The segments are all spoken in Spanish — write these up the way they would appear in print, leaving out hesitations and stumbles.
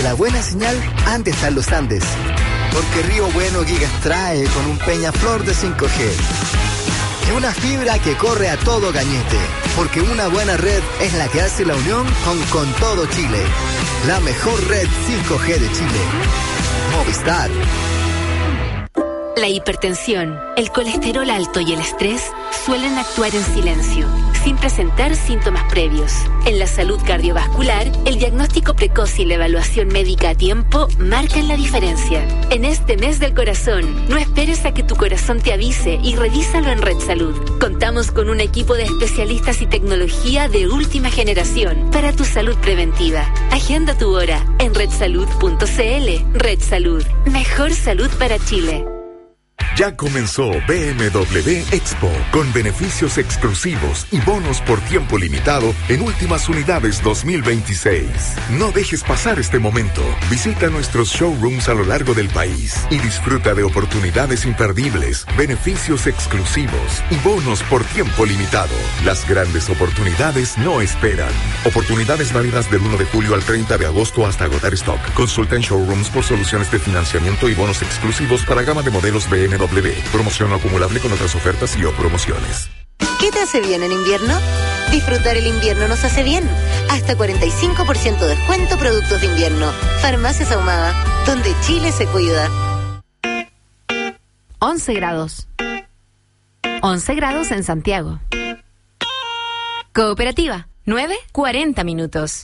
La buena señal antes están los Andes. Porque Río Bueno Gigas trae con un Peñaflor de 5G. Y una fibra que corre a todo gañete. Porque una buena red es la que hace la unión con todo Chile. La mejor red 5G de Chile. Movistar. La hipertensión, el colesterol alto y el estrés suelen actuar en silencio, sin presentar síntomas previos. En la salud cardiovascular, el diagnóstico precoz y la evaluación médica a tiempo marcan la diferencia. En este mes del corazón, no esperes a que tu corazón te avise y revísalo en Red Salud. Contamos con un equipo de especialistas y tecnología de última generación para tu salud preventiva. Agenda tu hora en redsalud.cl. Red Salud, mejor salud para Chile. Ya comenzó BMW Expo, con beneficios exclusivos y bonos por tiempo limitado en últimas unidades 2026. No dejes pasar este momento. Visita nuestros showrooms a lo largo del país y disfruta de oportunidades imperdibles, beneficios exclusivos y bonos por tiempo limitado. Las grandes oportunidades no esperan. Oportunidades válidas del 1 de julio al 30 de agosto hasta agotar stock. Consulta en showrooms por soluciones de financiamiento y bonos exclusivos para gama de modelos BMW. Promoción no acumulable con otras ofertas y o promociones. ¿Qué te hace bien en invierno? Disfrutar el invierno nos hace bien. Hasta 45% de descuento productos de invierno. Farmacias Ahumada, donde Chile se cuida. 11 grados. 11 grados en Santiago. Cooperativa, 9:40 minutos.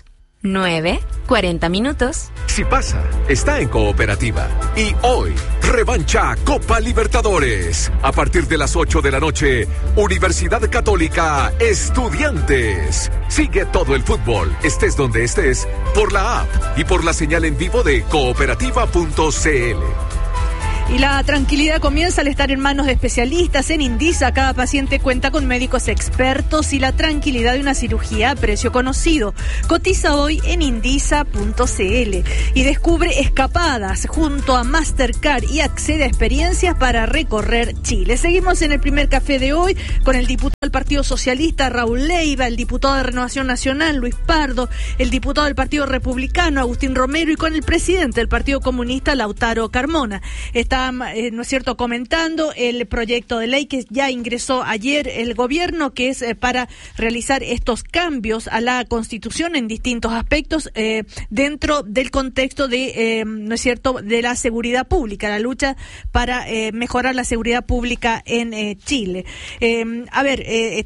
9:40 minutos. Si pasa, está en Cooperativa. Y hoy, revancha Copa Libertadores. A partir de las 8 de la noche, Universidad Católica Estudiantes. Sigue todo el fútbol, estés donde estés, por la app y por la señal en vivo de cooperativa.cl. Y la tranquilidad comienza al estar en manos de especialistas. En Indisa, cada paciente cuenta con médicos expertos y la tranquilidad de una cirugía a precio conocido. Cotiza hoy en indisa.cl y descubre escapadas junto a Mastercard y accede a experiencias para recorrer Chile. Seguimos en el primer café de hoy con el diputado del Partido Socialista, Raúl Leiva, el diputado de Renovación Nacional, Luis Pardo, el diputado del Partido Republicano, Agustín Romero, y con el presidente del Partido Comunista, Lautaro Carmona. Está, ¿no es cierto?, comentando el proyecto de ley que ya ingresó ayer el gobierno, que es para realizar estos cambios a la Constitución en distintos aspectos dentro del contexto de, ¿no es cierto?, de la seguridad pública, la lucha para mejorar la seguridad pública en Chile. A ver,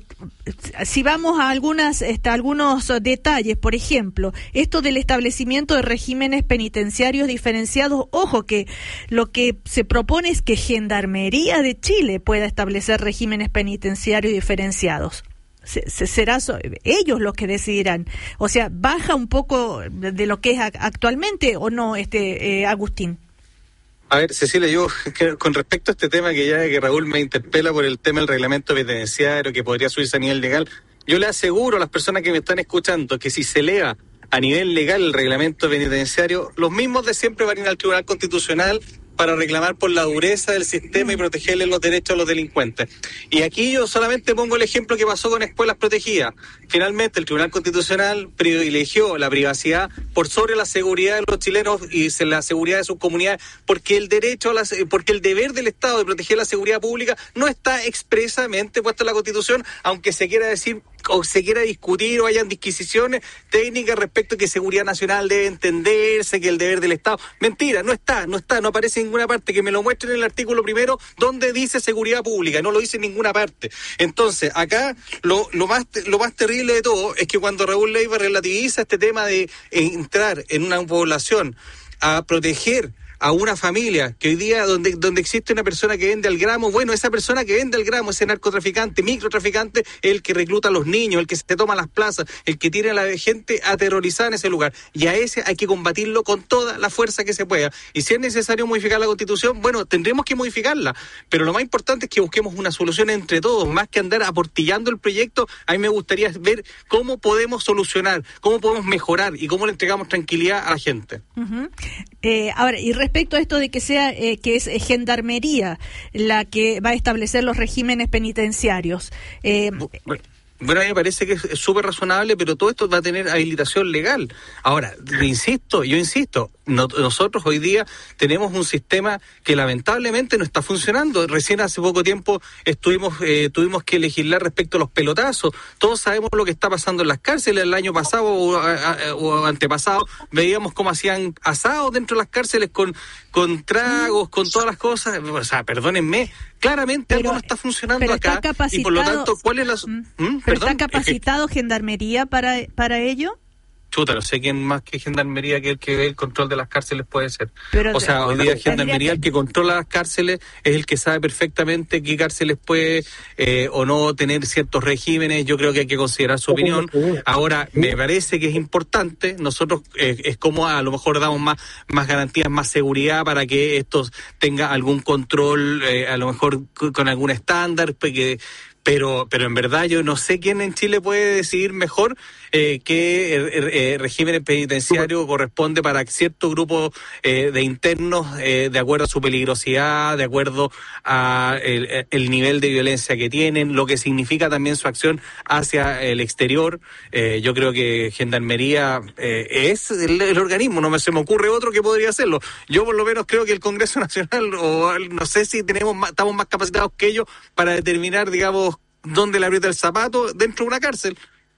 si vamos a algunos detalles, por ejemplo, esto del establecimiento de regímenes penitenciarios diferenciados, ojo que lo que se propone es que Gendarmería de Chile pueda establecer regímenes penitenciarios diferenciados. Será ellos los que decidirán. O sea, ¿baja un poco de lo que es actualmente o no, Agustín? A ver, Cecilia, yo con respecto a este tema que Raúl me interpela por el tema del reglamento penitenciario que podría subirse a nivel legal, yo le aseguro a las personas que me están escuchando que si se eleva a nivel legal el reglamento penitenciario, los mismos de siempre van a ir al Tribunal Constitucional para reclamar por la dureza del sistema y protegerle los derechos a los delincuentes. Y aquí yo solamente pongo el ejemplo que pasó con escuelas protegidas. Finalmente el Tribunal Constitucional privilegió la privacidad por sobre la seguridad de los chilenos y la seguridad de sus comunidades, porque el deber del Estado de proteger la seguridad pública no está expresamente puesto en la Constitución, aunque se quiera decir o se quiera discutir o hayan disquisiciones técnicas respecto a que seguridad nacional debe entenderse, que el deber del Estado. Mentira, no aparece en ninguna parte. Que me lo muestren en el artículo primero donde dice seguridad pública, no lo dice en ninguna parte. Entonces, acá lo más terrible de todo es que cuando Raúl Leiva relativiza este tema de entrar en una población a proteger a una familia que hoy día donde existe una persona que vende al gramo, bueno, esa persona que vende al gramo, ese narcotraficante, microtraficante, es el que recluta a los niños, el que se toma las plazas, el que tiene a la gente aterrorizada en ese lugar, y a ese hay que combatirlo con toda la fuerza que se pueda. Y si es necesario modificar la Constitución, bueno, tendremos que modificarla, pero lo más importante es que busquemos una solución entre todos, más que andar aportillando el proyecto. A mí me gustaría ver cómo podemos solucionar, cómo podemos mejorar y cómo le entregamos tranquilidad a la gente. Uh-huh. Ahora, y respecto a esto de que sea que es Gendarmería la que va a establecer los regímenes penitenciarios, Bueno, a mí me parece que es súper razonable, pero todo esto va a tener habilitación legal. Ahora, yo insisto, nosotros hoy día tenemos un sistema que lamentablemente no está funcionando. Recién hace poco tiempo tuvimos que legislar respecto a los pelotazos. Todos sabemos lo que está pasando en las cárceles. El año pasado o antepasado veíamos cómo hacían asados dentro de las cárceles con tragos, con todas las cosas. O sea, perdónenme, claramente algo no está funcionando acá. Y por lo tanto, ¿cuál es la... ¿Pero está capacitado Gendarmería para ello? Chuta, no sé quién más que Gendarmería que el que ve el control de las cárceles puede ser. Pero, o sea, hoy día Gendarmería, el que controla las cárceles, es el que sabe perfectamente qué cárceles puede o no tener ciertos regímenes. Yo creo que hay que considerar su opinión. Ahora, me parece que es importante, nosotros es como a lo mejor damos más garantías, más seguridad para que esto tenga algún control, a lo mejor con algún estándar, pero en verdad yo no sé quién en Chile puede decidir mejor qué régimen penitenciario corresponde para cierto grupo de internos de acuerdo a su peligrosidad, de acuerdo a el nivel de violencia que tienen, lo que significa también su acción hacia el exterior. Yo creo que Gendarmería es el organismo, se me ocurre otro que podría hacerlo. Yo por lo menos creo que el Congreso Nacional, o no sé si estamos más capacitados que ellos para determinar, digamos, dónde le aprieta el zapato dentro de una cárcel.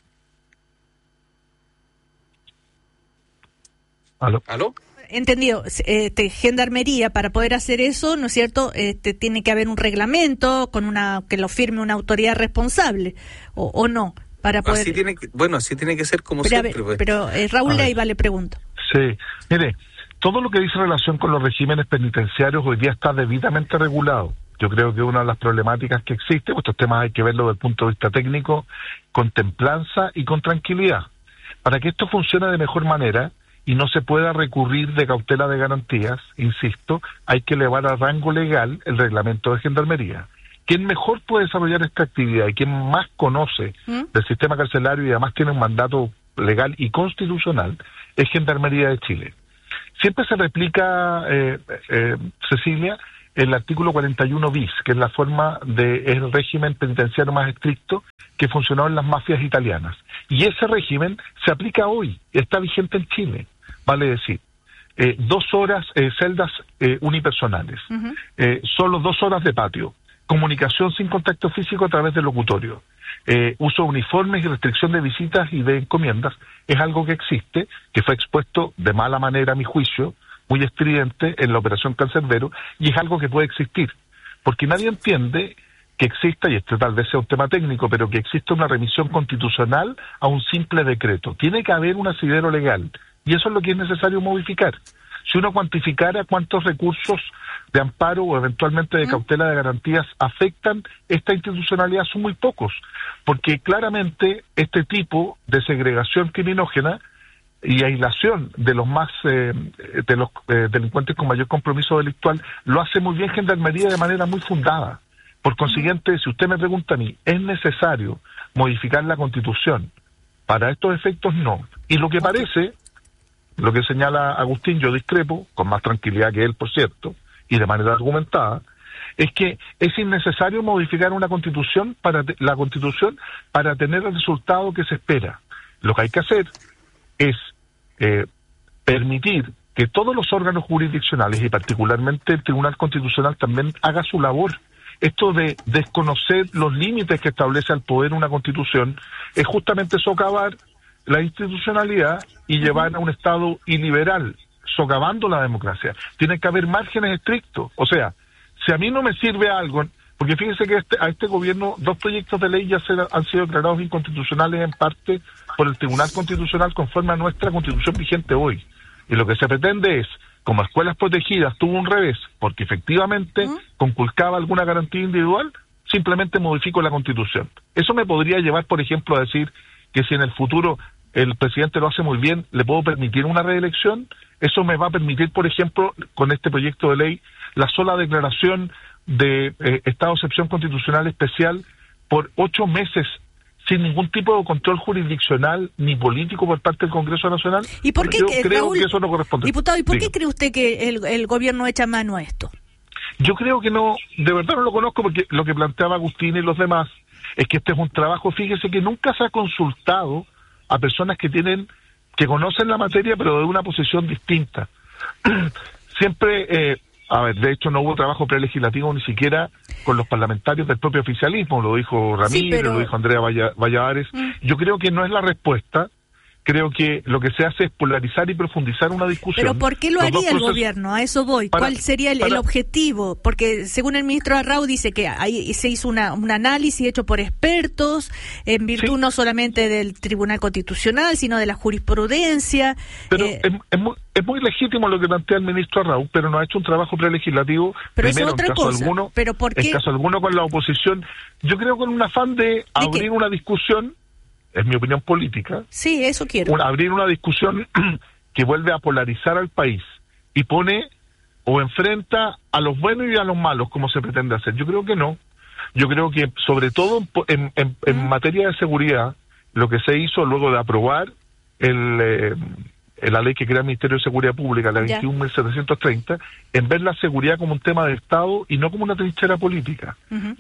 ¿Aló? Entendido. Gendarmería, para poder hacer eso, ¿no es cierto? Tiene que haber un reglamento que lo firme una autoridad responsable, o no, para poder... Así tiene que ser como siempre. Pero Raúl Leiva le pregunto. Sí, mire, todo lo que dice relación con los regímenes penitenciarios hoy día está debidamente regulado. Yo creo que una de las problemáticas que existe, estos temas hay que verlo desde el punto de vista técnico, con templanza y con tranquilidad. Para que esto funcione de mejor manera y no se pueda recurrir de cautela de garantías, insisto, hay que elevar a rango legal el reglamento de Gendarmería. Quien mejor puede desarrollar esta actividad y quien más conoce del sistema carcelario y además tiene un mandato legal y constitucional es Gendarmería de Chile. Siempre se replica, Cecilia, el artículo 41 bis, que es la forma el régimen penitenciario más estricto que funcionó en las mafias italianas. Y ese régimen se aplica hoy, está vigente en Chile, vale decir, 2 horas, celdas unipersonales, solo 2 horas de patio, comunicación sin contacto físico a través del locutorio, uso de uniformes y restricción de visitas y de encomiendas, es algo que existe, que fue expuesto de mala manera a mi juicio, muy estridente en la operación Cancerbero, y es algo que puede existir, porque nadie entiende que exista, y este tal vez sea un tema técnico, pero que exista una remisión constitucional a un simple decreto. Tiene que haber un asidero legal, y eso es lo que es necesario modificar. Si uno cuantificara cuántos recursos de amparo o eventualmente de cautela de garantías afectan esta institucionalidad, son muy pocos, porque claramente este tipo de segregación criminógena y aislación de los más delincuentes con mayor compromiso delictual lo hace muy bien Gendarmería de manera muy fundada. Por consiguiente, si usted me pregunta a mí, ¿es necesario modificar la Constitución? Para estos efectos, no. Y lo que parece, lo que señala Agustín, yo discrepo, con más tranquilidad que él, por cierto, y de manera argumentada, es que es innecesario modificar la Constitución para tener el resultado que se espera. Lo que hay que hacer es permitir que todos los órganos jurisdiccionales y particularmente el Tribunal Constitucional también haga su labor. Esto de desconocer los límites que establece al poder una Constitución es justamente socavar la institucionalidad y llevar a un Estado iliberal, socavando la democracia. Tiene que haber márgenes estrictos. O sea, si a mí no me sirve algo, porque fíjense que a este gobierno 2 proyectos de ley ya han sido declarados inconstitucionales en parte por el Tribunal Constitucional conforme a nuestra Constitución vigente hoy. Y lo que se pretende es, como escuelas protegidas tuvo un revés, porque efectivamente conculcaba alguna garantía individual, simplemente modifico la Constitución. Eso me podría llevar, por ejemplo, a decir que si en el futuro el presidente lo hace muy bien, ¿le puedo permitir una reelección? Eso me va a permitir, por ejemplo, con este proyecto de ley, la sola declaración de estado de excepción constitucional especial por 8 meses sin ningún tipo de control jurisdiccional ni político por parte del Congreso Nacional. ¿Y por qué, yo creo Raúl, que eso no corresponde? Diputado, ¿y por qué cree usted que el gobierno echa mano a esto? Yo creo que no, de verdad no lo conozco, porque lo que planteaba Agustín y los demás es que este es un trabajo, fíjese que nunca se ha consultado a personas que conocen la materia, pero de una posición distinta. Siempre, de hecho no hubo trabajo prelegislativo ni siquiera con los parlamentarios del propio oficialismo, lo dijo Ramírez, lo dijo Andrea Valladares. Yo creo que no es la respuesta. Creo que lo que se hace es polarizar y profundizar una discusión. ¿Pero por qué lo haría el gobierno? A eso voy. ¿Cuál sería el objetivo? Porque según el ministro Arrau dice que ahí se hizo un análisis hecho por expertos, en virtud no solamente del Tribunal Constitucional, sino de la jurisprudencia. Pero es muy legítimo lo que plantea el ministro Arrau, pero no ha hecho un trabajo prelegislativo. Pero primero, es otra en caso cosa. alguno, ¿Pero por qué? En caso alguno con la oposición. Yo creo con un afán de abrir una discusión. Es mi opinión política. Sí, eso quiero. Abrir una discusión que vuelve a polarizar al país y pone o enfrenta a los buenos y a los malos, como se pretende hacer. Yo creo que no. Yo creo que, sobre todo en materia de seguridad, lo que se hizo luego de aprobar la ley que crea el Ministerio de Seguridad Pública, la 21.730, en ver la seguridad como un tema de Estado y no como una trinchera política.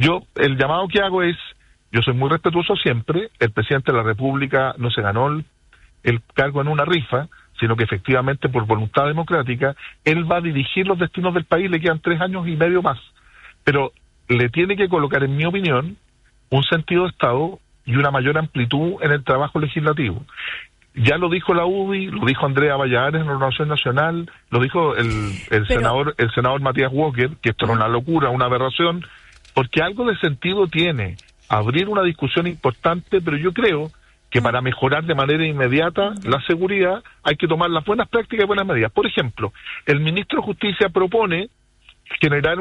El llamado que hago es: yo soy muy respetuoso siempre, el presidente de la República no se ganó el cargo en una rifa, sino que efectivamente por voluntad democrática, él va a dirigir los destinos del país, le quedan 3 años y medio más. Pero le tiene que colocar, en mi opinión, un sentido de Estado y una mayor amplitud en el trabajo legislativo. Ya lo dijo la UDI, lo dijo Andrea Valladares en la Renovación Nacional, lo dijo el senador Matías Walker, que esto era una locura, una aberración, porque algo de sentido tiene abrir una discusión importante, pero yo creo que para mejorar de manera inmediata la seguridad hay que tomar las buenas prácticas y buenas medidas. Por ejemplo, el ministro de Justicia propone generar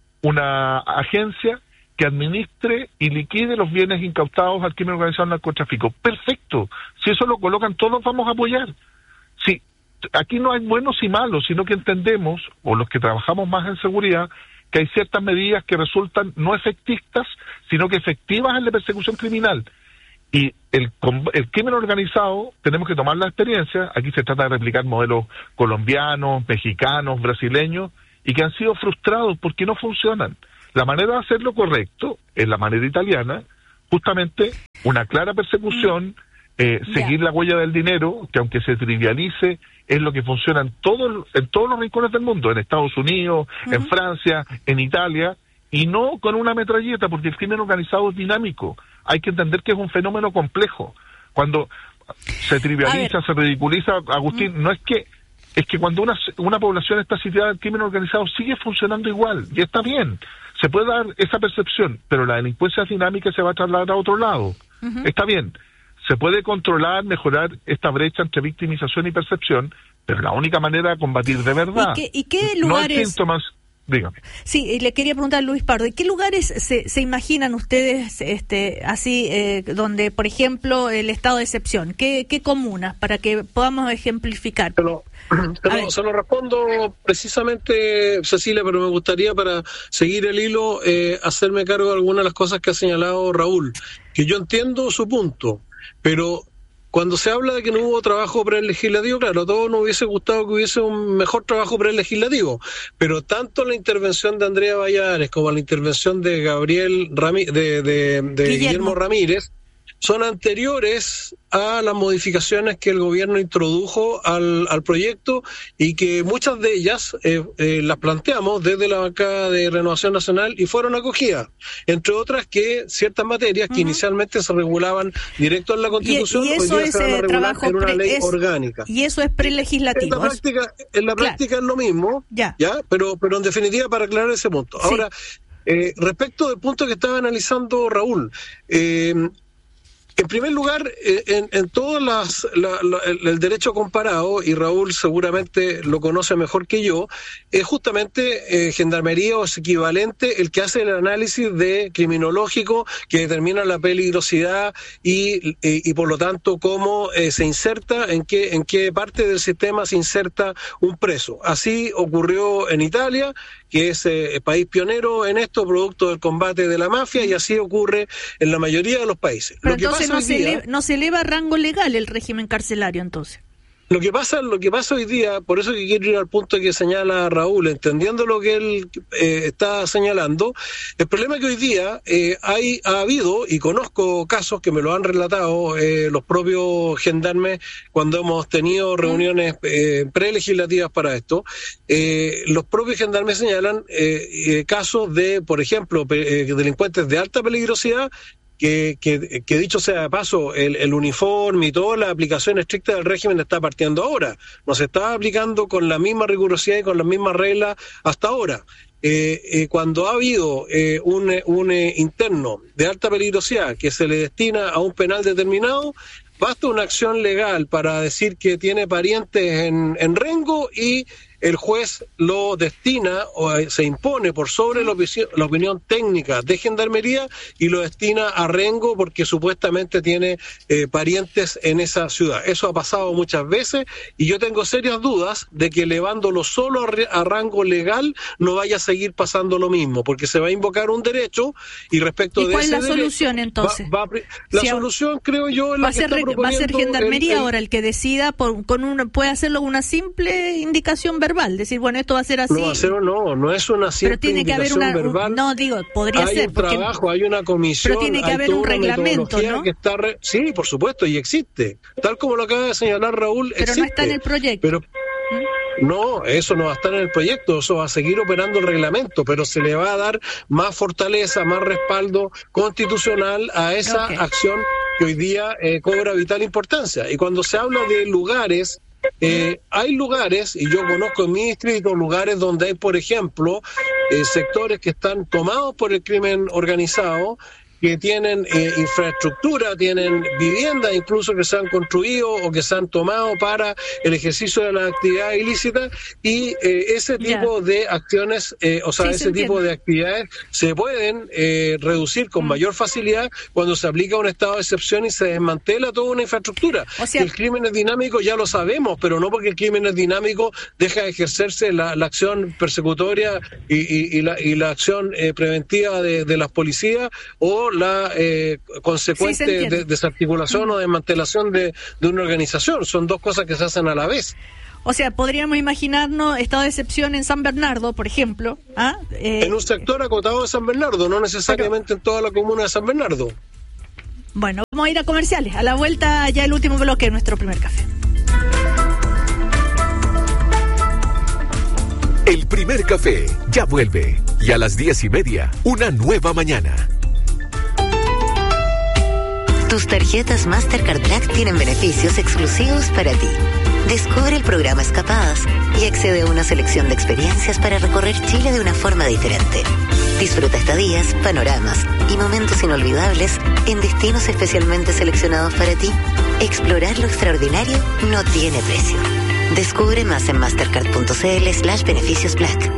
una agencia que administre y liquide los bienes incautados al crimen organizado y al narcotráfico. Perfecto. Si eso lo colocan todos, vamos a apoyar. Sí, aquí no hay buenos y malos, sino que entendemos, o los que trabajamos más en seguridad, que hay ciertas medidas que resultan no efectistas, sino que efectivas en la persecución criminal. Y el crimen organizado, tenemos que tomar la experiencia. Aquí se trata de replicar modelos colombianos, mexicanos, brasileños, y que han sido frustrados porque no funcionan. La manera de hacerlo correcto es la manera italiana, justamente una clara persecución, seguir la huella del dinero, que aunque se trivialice, es lo que funciona en todos los rincones del mundo, en Estados Unidos, en Francia, en Italia, y no con una metralleta, porque el crimen organizado es dinámico. Hay que entender que es un fenómeno complejo. Cuando se trivializa, se ridiculiza, Agustín, no es que cuando una población está sitiada al crimen organizado sigue funcionando igual, y está bien. Se puede dar esa percepción, pero la delincuencia dinámica se va a trasladar a otro lado. Está bien. Se puede controlar, mejorar esta brecha entre victimización y percepción, pero la única manera de combatir de verdad. ¿Y qué lugares? No hay síntomas. Dígame. Sí, le quería preguntar a Luis Pardo, ¿en qué lugares se imaginan ustedes donde, por ejemplo, el estado de excepción? ¿Qué comunas? Para que podamos ejemplificar. Se lo respondo precisamente, Cecilia, pero me gustaría, para seguir el hilo, hacerme cargo de algunas de las cosas que ha señalado Raúl, que yo entiendo su punto, pero cuando se habla de que no hubo trabajo prelegislativo, claro, a todos nos hubiese gustado que hubiese un mejor trabajo prelegislativo, pero tanto la intervención de Andrea Valladares como la intervención de Guillermo Ramírez son anteriores a las modificaciones que el gobierno introdujo al proyecto, y que muchas de ellas las planteamos desde la bancada de Renovación Nacional y fueron acogidas, entre otras que ciertas materias que inicialmente se regulaban directo en la Constitución, y eso hoy día se van a regular en una ley orgánica. Y eso es prelegislativo. En la práctica es lo mismo, ¿ya? Pero en definitiva, para aclarar ese punto. Sí. Ahora, respecto del punto que estaba analizando Raúl, en primer lugar, en todo el derecho comparado, y Raúl seguramente lo conoce mejor que yo, es justamente Gendarmería o es equivalente el que hace el análisis criminológico que determina la peligrosidad y por lo tanto cómo se inserta, en qué parte del sistema se inserta un preso. Así ocurrió en Italia, que es país pionero en esto, producto del combate de la mafia, y así ocurre en la mayoría de los países. Pero entonces no se eleva a rango legal el régimen carcelario, entonces. Lo que pasa hoy día, por eso que quiero ir al punto que señala Raúl, entendiendo lo que él está señalando, el problema es que hoy día ha habido, y conozco casos que me lo han relatado los propios gendarmes cuando hemos tenido reuniones prelegislativas para esto, los propios gendarmes señalan casos de, por ejemplo, delincuentes de alta peligrosidad, que dicho sea de paso, el uniforme y toda la aplicación estricta del régimen está partiendo ahora. No se está aplicando con la misma rigurosidad y con las mismas reglas hasta ahora. Cuando ha habido un interno de alta peligrosidad que se le destina a un penal determinado, basta una acción legal para decir que tiene parientes en Rengo y el juez lo destina o se impone por sobre la opinión técnica de Gendarmería y lo destina a Rengo porque supuestamente tiene parientes en esa ciudad. Eso ha pasado muchas veces y yo tengo serias dudas de que elevándolo solo a rango legal no vaya a seguir pasando lo mismo, porque se va a invocar un derecho y respecto de ese derecho... ¿Y cuál es la solución entonces? La solución, creo yo, es la que está proponiendo... ¿Va a ser Gendarmería ahora el que decida puede hacerlo con una simple indicación verbal? Decir, bueno, esto va a ser así. No es una simple. Pero tiene que haber una verbal. No, digo, podría ser. Hay un trabajo, hay una comisión. Pero tiene que haber un reglamento, ¿no? Que está sí, por supuesto, y existe. Tal como lo acaba de señalar Raúl, pero existe. No está en el proyecto. Pero no, eso no va a estar en el proyecto, eso va a seguir operando el reglamento, pero se le va a dar más fortaleza, más respaldo constitucional a esa acción que hoy día cobra vital importancia. Y cuando se habla de lugares, hay lugares, y yo conozco en mi distrito lugares donde hay, por ejemplo, sectores que están tomados por el crimen organizado, que tienen infraestructura, tienen viviendas incluso que se han construido o que se han tomado para el ejercicio de las actividades ilícitas, y ese tipo de acciones, tipo de actividades se pueden reducir con mayor facilidad cuando se aplica un estado de excepción y se desmantela toda una infraestructura. El crimen es dinámico, ya lo sabemos, pero no porque el crimen es dinámico deja de ejercerse la acción persecutoria y la acción preventiva de las policías o la consecuente desarticulación o desmantelación de una organización. Son dos cosas que se hacen a la vez. O sea, podríamos imaginarnos estado de excepción en San Bernardo, por ejemplo. En un sector acotado de San Bernardo, no necesariamente en toda la comuna de San Bernardo. Bueno, vamos a ir a comerciales. A la vuelta ya el último bloque de nuestro primer café. El primer café ya vuelve. Y a las 10:30, una nueva mañana. Tus tarjetas Mastercard Black tienen beneficios exclusivos para ti. Descubre el programa Escapadas y accede a una selección de experiencias para recorrer Chile de una forma diferente. Disfruta estadías, panoramas y momentos inolvidables en destinos especialmente seleccionados para ti. Explorar lo extraordinario no tiene precio. Descubre más en mastercard.cl/beneficios Black.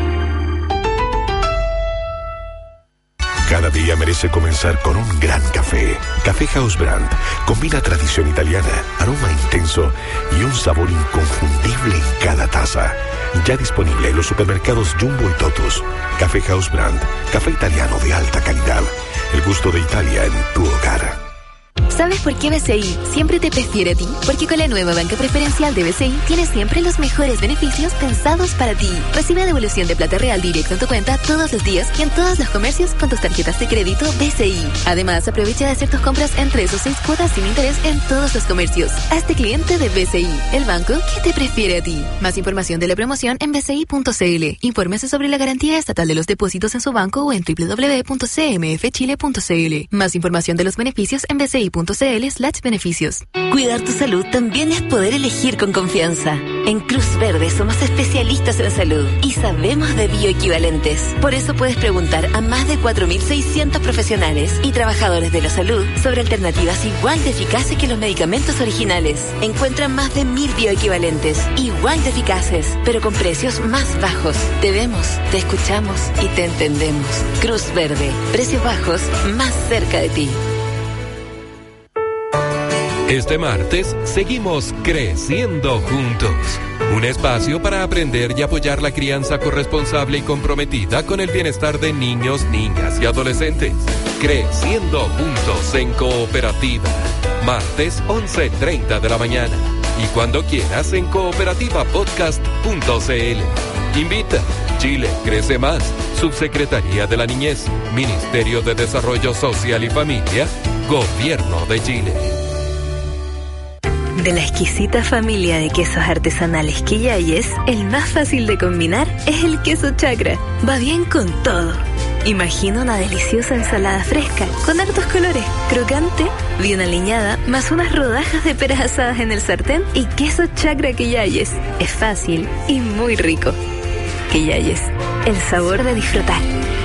Cada día merece comenzar con un gran café. Café House Brand combina tradición italiana, aroma intenso y un sabor inconfundible en cada taza. Ya disponible en los supermercados Jumbo y Totus. Café House Brand, café italiano de alta calidad. El gusto de Italia en tu hogar. ¿Sabes por qué BCI siempre te prefiere a ti? Porque con la nueva banca preferencial de BCI tienes siempre los mejores beneficios pensados para ti. Recibe devolución de plata real directo en tu cuenta todos los días y en todos los comercios con tus tarjetas de crédito BCI. Además, aprovecha de hacer tus compras en 3 o 6 cuotas sin interés en todos los comercios. Hazte cliente de BCI, el banco que te prefiere a ti. Más información de la promoción en bci.cl. Infórmese sobre la garantía estatal de los depósitos en su banco o en www.cmfchile.cl. Más información de los beneficios en bci.cl/beneficios. Cuidar tu salud también es poder elegir con confianza. En Cruz Verde somos especialistas en salud y sabemos de bioequivalentes. Por eso puedes preguntar a más de 4.600 profesionales y trabajadores de la salud sobre alternativas igual de eficaces que los medicamentos originales. Encuentra más de 1.000 bioequivalentes, igual de eficaces, pero con precios más bajos. Te vemos, te escuchamos y te entendemos. Cruz Verde, precios bajos más cerca de ti. Este martes seguimos creciendo juntos. Un espacio para aprender y apoyar la crianza corresponsable y comprometida con el bienestar de niños, niñas y adolescentes. Creciendo juntos en Cooperativa. Martes 11:30 de la mañana. y cuando quieras en cooperativapodcast.cl. Invita. Chile crece más. Subsecretaría de la Niñez, Ministerio de Desarrollo Social y Familia, Gobierno de Chile. De la exquisita familia de quesos artesanales Quillayes, el más fácil de combinar es el queso chacra. Va bien con todo. Imagina una deliciosa ensalada fresca, con hartos colores, crocante, bien aliñada, más unas rodajas de peras asadas en el sartén y queso chacra Quillayes. Es fácil y muy rico. Quillayes, el sabor de disfrutar.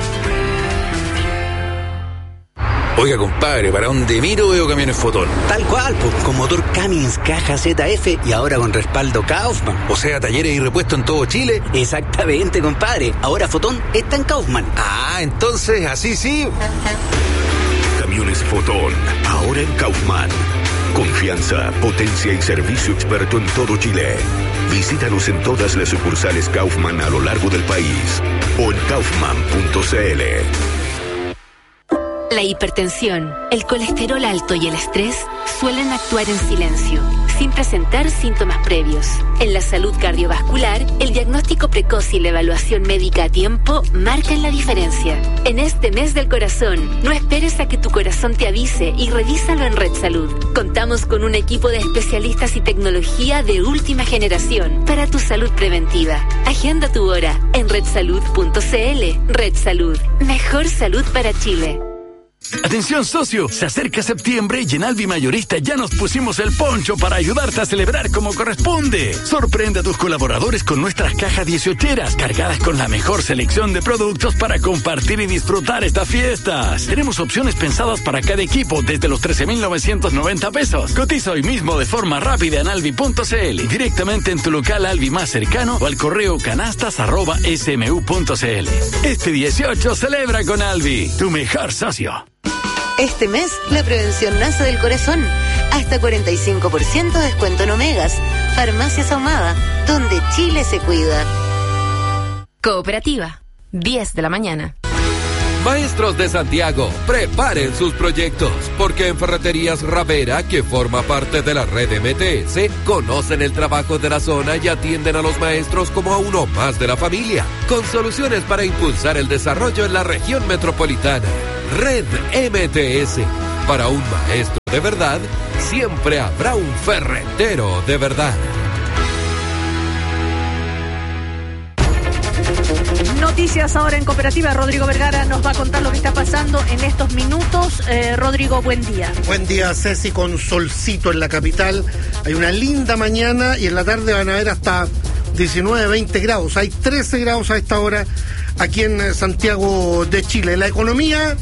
Oiga, compadre, ¿para dónde miro veo camiones Fotón? Tal cual, pues, con motor Cummins caja ZF y ahora con respaldo Kaufman. O sea, talleres y repuestos en todo Chile. Exactamente, compadre. Ahora Fotón está en Kaufman. Ah, entonces, así sí. Camiones Fotón, ahora en Kaufman. Confianza, potencia y servicio experto en todo Chile. Visítanos en todas las sucursales Kaufman a lo largo del país o en kaufman.cl. La hipertensión, el colesterol alto y el estrés suelen actuar en silencio, sin presentar síntomas previos. En la salud cardiovascular, el diagnóstico precoz y la evaluación médica a tiempo marcan la diferencia. En este mes del corazón, no esperes a que tu corazón te avise y revísalo en Red Salud. Contamos con un equipo de especialistas y tecnología de última generación para tu salud preventiva. Agenda tu hora en redsalud.cl. Red Salud, mejor salud para Chile. Atención, socio, se acerca septiembre y en Alvi Mayorista ya nos pusimos el poncho para ayudarte a celebrar como corresponde. Sorprende a tus colaboradores con nuestras cajas 18eras cargadas con la mejor selección de productos para compartir y disfrutar estas fiestas. Tenemos opciones pensadas para cada equipo desde los 13,990 pesos. Cotiza hoy mismo de forma rápida en alvi.cl, directamente en tu local Alvi más cercano o al correo canastas@smu.cl. Este 18 celebra con Alvi, tu mejor socio. Este mes, la prevención nace del corazón. Hasta 45% de descuento en Omegas. Farmacias Ahumada, donde Chile se cuida. Cooperativa, 10 de la mañana. Maestros de Santiago, preparen sus proyectos, porque en Ferreterías Ravera, que forma parte de la red MTS, conocen el trabajo de la zona y atienden a los maestros como a uno más de la familia, con soluciones para impulsar el desarrollo en la región metropolitana. Red MTS. Para un maestro de verdad, siempre habrá un ferretero de verdad. Noticias ahora en Cooperativa. Rodrigo Vergara nos va a contar lo que está pasando en estos minutos. Rodrigo, buen día. Buen día, Ceci, con solcito en la capital. Hay una linda mañana y en la tarde van a haber hasta 19, 20 grados. Hay 13 grados a esta hora aquí en Santiago de Chile. La economía,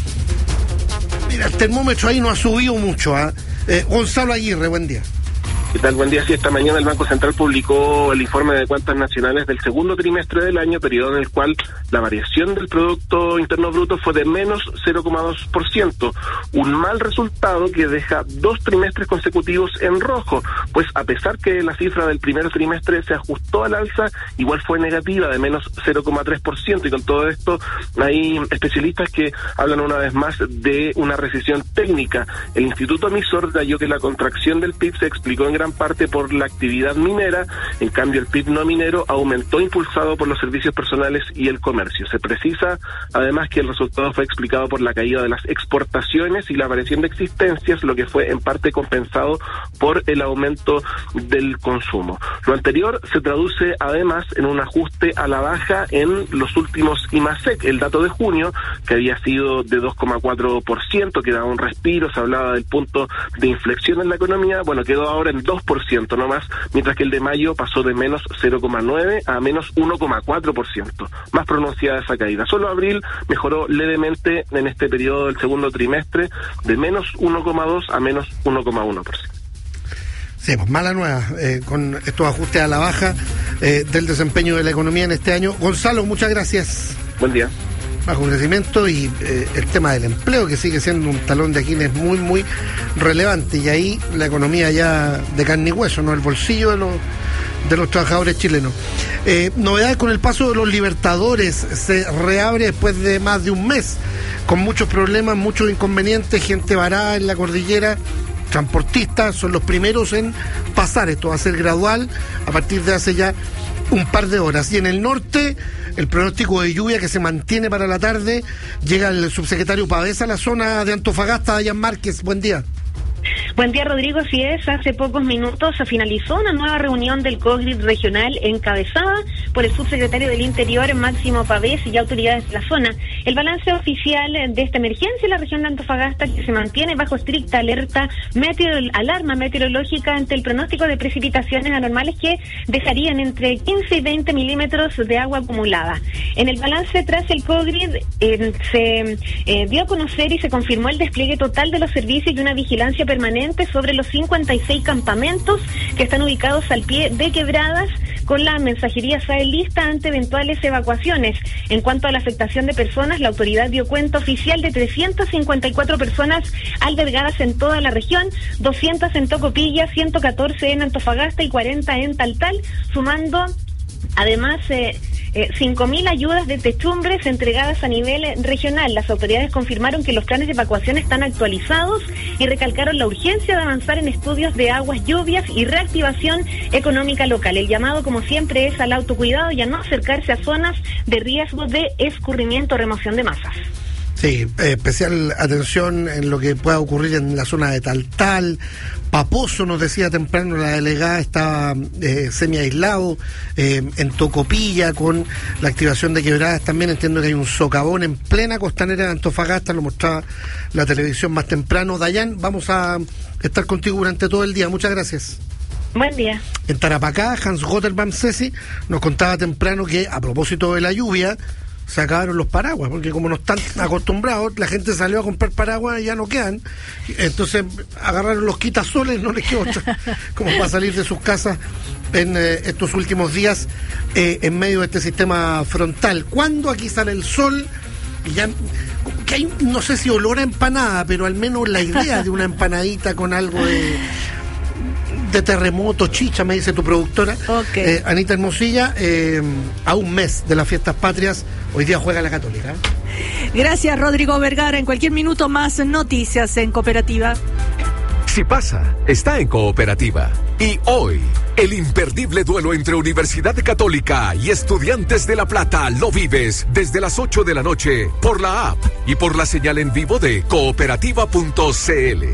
mira, el termómetro ahí no ha subido mucho. Gonzalo Aguirre, buen día. ¿Qué tal? Buen día. Sí, esta mañana el Banco Central publicó el informe de cuentas nacionales del segundo trimestre del año, periodo en el cual la variación del Producto Interno Bruto fue de menos 0,2%, un mal resultado que deja 2 trimestres consecutivos en rojo, pues a pesar que la cifra del primer trimestre se ajustó al alza, igual fue negativa de menos 0,3%, y con todo esto hay especialistas que hablan una vez más de una recesión técnica. El Instituto Emisor halló que la contracción del PIB se explicó en gran parte por la actividad minera. En cambio, el PIB no minero aumentó, impulsado por los servicios personales y el comercio. Se precisa además que el resultado fue explicado por la caída de las exportaciones y la variación de existencias, lo que fue en parte compensado por el aumento del consumo. Lo anterior se traduce además en un ajuste a la baja en los últimos IMASEC. El dato de junio, que había sido de 2,4%, que daba un respiro, se hablaba del punto de inflexión en la economía, bueno, quedó ahora en 2% no más, mientras que el de mayo pasó de menos 0,9 a menos 1,4%. Más pronunciada esa caída. Solo abril mejoró levemente en este periodo del segundo trimestre, de menos 1,2 a menos 1,1%. Sí, pues mala nueva, con estos ajustes a la baja del desempeño de la economía en este año. Gonzalo, muchas gracias. Buen día. Bajo crecimiento y el tema del empleo, que sigue siendo un talón de Aquiles muy, muy relevante. Y ahí la economía ya de carne y hueso, ¿no? El bolsillo de los trabajadores chilenos. Novedades con el paso de los Libertadores. Se reabre después de más de un mes, con muchos problemas, muchos inconvenientes, gente varada en la cordillera. transportistas son los primeros en pasar. Esto va a ser gradual a partir de hace ya un par de horas. Y en el norte, el pronóstico de lluvia que se mantiene para la tarde. Llega el subsecretario Pavesa a la zona de Antofagasta. Dayan Márquez, buen día. Buen día, Rodrigo. Así es, hace pocos minutos se finalizó una nueva reunión del COGRID regional encabezada por el subsecretario del Interior, Máximo Pavés, y autoridades de la zona. El balance oficial de esta emergencia en la región de Antofagasta, que se mantiene bajo estricta alerta, alarma meteorológica ante el pronóstico de precipitaciones anormales que dejarían entre 15 y 20 milímetros de agua acumulada. En el balance tras el COGRID se dio a conocer y se confirmó el despliegue total de los servicios y una vigilancia permanente sobre los 56 campamentos que están ubicados al pie de quebradas, con la mensajería SAE lista ante eventuales evacuaciones. En cuanto a la afectación de personas, la autoridad dio cuenta oficial de 354 personas albergadas en toda la región, 200 en Tocopilla, 114 en Antofagasta y 40 en Taltal, sumando además 5.000 ayudas de techumbres entregadas a nivel regional. Las autoridades confirmaron que los planes de evacuación están actualizados y recalcaron la urgencia de avanzar en estudios de aguas, lluvias y reactivación económica local. El llamado, como siempre, es al autocuidado y a no acercarse a zonas de riesgo de escurrimiento o remoción de masas. Sí, especial atención en lo que pueda ocurrir en la zona de Taltal. Paposo, nos decía temprano la delegada, está semi-aislado. En Tocopilla, con la activación de quebradas, también entiendo que hay un socavón en plena costanera de Antofagasta, lo mostraba la televisión más temprano. Dayan, vamos a estar contigo durante todo el día. Muchas gracias. Buen día. En Tarapacá, Hans Gotterbaum Ceci nos contaba temprano que, a propósito de la lluvia, se acabaron los paraguas, porque como no están acostumbrados, la gente salió a comprar paraguas y ya no quedan. Entonces agarraron los quitasoles, no les quedó otra, como para salir de sus casas en estos últimos días en medio de este sistema frontal. Cuando aquí sale el sol, y ya que hay, no sé si olor a empanada, pero al menos la idea de una empanadita con algo de terremoto, chicha, me dice tu productora. Okay. Anita Hermosilla, a un mes de las fiestas patrias, hoy día juega la Católica. Gracias, Rodrigo Vergara. En cualquier minuto más noticias en Cooperativa. Si pasa, está en Cooperativa. Y hoy, el imperdible duelo entre Universidad Católica y Estudiantes de La Plata lo vives desde las 8 de la noche por la app y por la señal en vivo de cooperativa.cl.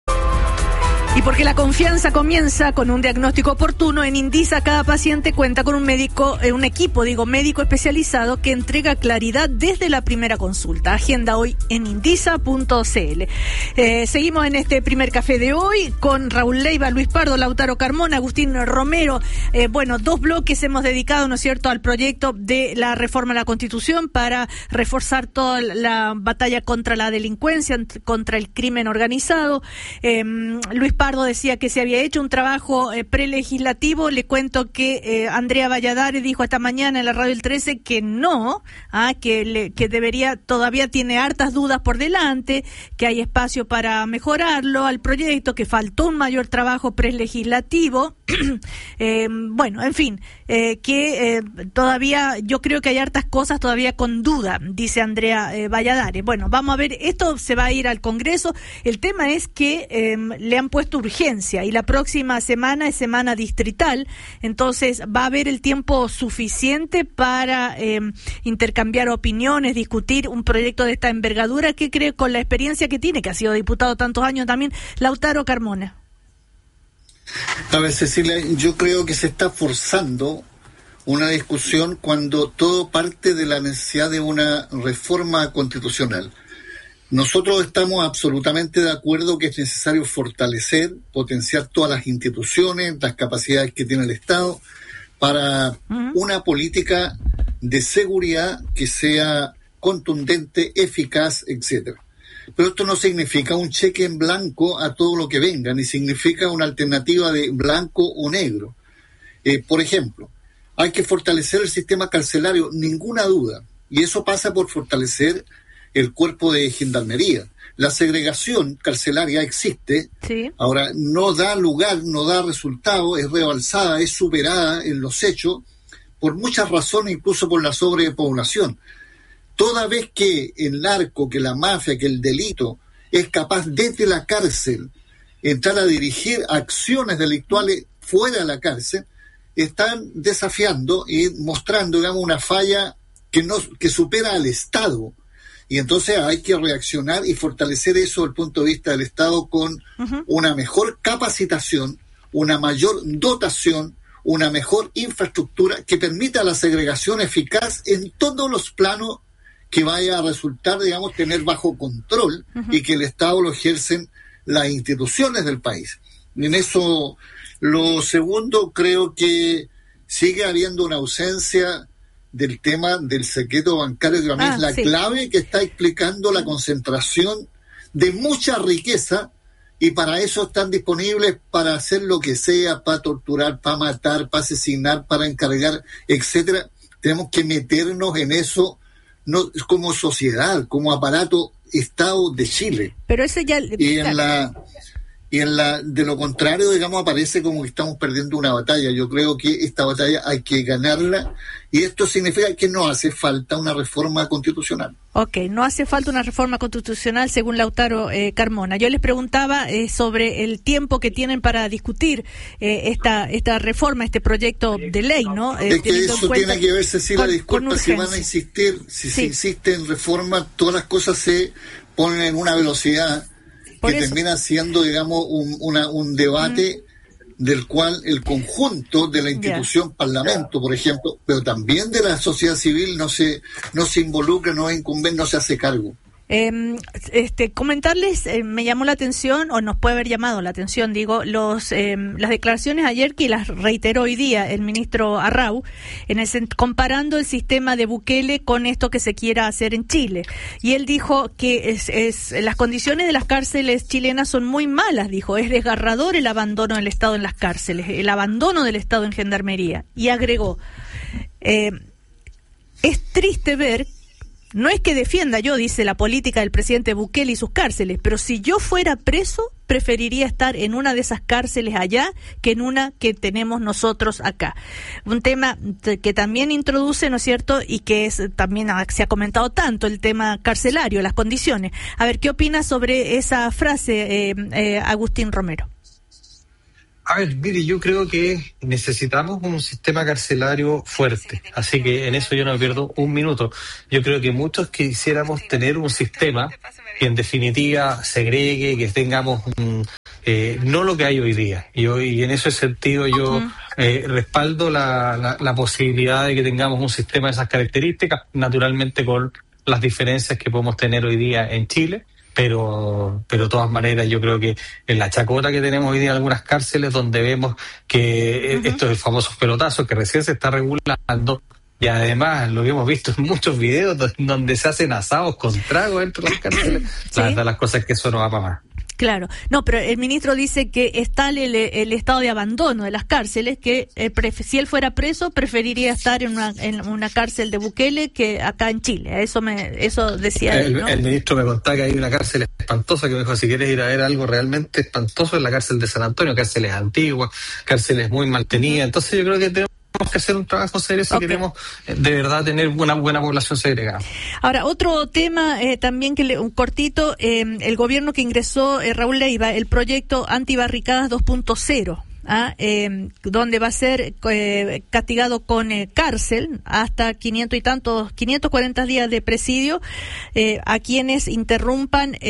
Y porque la confianza comienza con un diagnóstico oportuno, en Indisa cada paciente cuenta con un equipo médico especializado que entrega claridad desde la primera consulta. Agenda hoy en indisa.cl. Seguimos en este primer café de hoy con Raúl Leiva, Luis Pardo, Lautaro Carmona, Agustín Romero. Dos bloques hemos dedicado, ¿no es cierto?, al proyecto de la reforma a la Constitución para reforzar toda la batalla contra la delincuencia, contra el crimen organizado. Luis Pardo decía que se había hecho un trabajo prelegislativo. Le cuento que Andrea Valladares dijo esta mañana en la radio El 13 que no, que debería, todavía tiene hartas dudas por delante, que hay espacio para mejorarlo al proyecto, que faltó un mayor trabajo prelegislativo. En fin, que todavía yo creo que hay hartas cosas todavía con duda, dice Andrea Valladares. Bueno, vamos a ver, esto se va a ir al Congreso. El tema es que le han puesto urgencia y la próxima semana es semana distrital, entonces va a haber el tiempo suficiente para intercambiar opiniones, discutir un proyecto de esta envergadura. ¿Qué cree con la experiencia que tiene, que ha sido diputado tantos años también, Lautaro Carmona? A ver, Cecilia, yo creo que se está forzando una discusión cuando todo parte de la necesidad de una reforma constitucional. Nosotros estamos absolutamente de acuerdo que es necesario fortalecer, potenciar todas las instituciones, las capacidades que tiene el Estado para una política de seguridad que sea contundente, eficaz, etcétera. Pero esto no significa un cheque en blanco a todo lo que venga, ni significa una alternativa de blanco o negro. Por ejemplo, hay que fortalecer el sistema carcelario, ninguna duda, y eso pasa por fortalecer el cuerpo de gendarmería. La segregación carcelaria existe, sí. Ahora no da lugar, no da resultado, es rebalsada, es superada en los hechos, por muchas razones, incluso por la sobrepoblación. Toda vez que el narco, que la mafia, que el delito es capaz desde la cárcel entrar a dirigir acciones delictuales fuera de la cárcel, están desafiando y mostrando, digamos, una falla que supera al Estado. Y entonces hay que reaccionar y fortalecer eso desde el punto de vista del Estado con una mejor capacitación, una mayor dotación, una mejor infraestructura que permita la segregación eficaz en todos los planos que vaya a resultar, digamos, tener bajo control y que el Estado lo ejercen las instituciones del país. Y en eso, lo segundo, creo que sigue habiendo una ausencia del tema del secreto bancario, que también es la clave que está explicando la concentración de mucha riqueza, y para eso están disponibles para hacer lo que sea, para torturar, para matar, para asesinar, para encargar, etcétera. Tenemos que meternos en eso, no como sociedad, como aparato Estado de Chile. Pero eso ya... De lo contrario, digamos, aparece como que estamos perdiendo una batalla. Yo creo que esta batalla hay que ganarla, y esto significa que no hace falta una reforma constitucional. Ok, no hace falta una reforma constitucional según Lautaro Carmona. Yo les preguntaba sobre el tiempo que tienen para discutir esta reforma, este proyecto de ley, ¿no? Es que eso tiene que ver, Cecilia, disculpa, si van a insistir, si se insiste en reforma, todas las cosas se ponen en una velocidad que termina siendo, digamos, un debate del cual el conjunto de la institución Parlamento, por ejemplo, pero también de la sociedad civil no se involucra, no es incumbente, no se hace cargo. Comentarles, me llamó la atención, o nos puede haber llamado la atención, digo, las declaraciones ayer, que las reiteró hoy día el ministro Arrau, comparando el sistema de Bukele con esto que se quiera hacer en Chile. Y él dijo que las condiciones de las cárceles chilenas son muy malas, dijo, es desgarrador el abandono del Estado en las cárceles, el abandono del Estado en Gendarmería. Y agregó, es triste ver. No es que defienda yo, dice, la política del presidente Bukele y sus cárceles, pero si yo fuera preso, preferiría estar en una de esas cárceles allá que en una que tenemos nosotros acá. Un tema que también introduce, ¿no es cierto?, y que también se ha comentado tanto, el tema carcelario, las condiciones. A ver, ¿qué opina sobre esa frase, Agustín Romero? A ver, mire, yo creo que necesitamos un sistema carcelario fuerte, así que en eso yo no me pierdo un minuto. Yo creo que muchos quisiéramos tener un sistema que en definitiva segregue, que tengamos no lo que hay hoy día. Y en ese sentido yo respaldo la posibilidad de que tengamos un sistema de esas características, naturalmente con las diferencias que podemos tener hoy día en Chile. Pero de todas maneras yo creo que en la chacota que tenemos hoy día en algunas cárceles, donde vemos que esto es el famoso pelotazo que recién se está regulando, y además lo que hemos visto en muchos videos donde se hacen asados con trago dentro de las cárceles, la verdad las cosas es que eso no va para más. Claro, no, pero el ministro dice que está el estado de abandono de las cárceles, que si él fuera preso preferiría estar en una cárcel de Bukele que acá en Chile. Eso decía él, ¿no? El ministro me contaba que hay una cárcel espantosa, que me dijo, si quieres ir a ver algo realmente espantoso, es la cárcel de San Antonio, cárceles antiguas, cárceles muy mantenidas. Entonces yo creo que tenemos que hacer un trabajo serio si queremos de verdad tener una buena población segregada. Ahora, otro tema también, un cortito, el gobierno que ingresó, Raúl Leiva, el proyecto Antibarricadas 2.0. Donde va a ser castigado con cárcel hasta 540 días de presidio a quienes interrumpan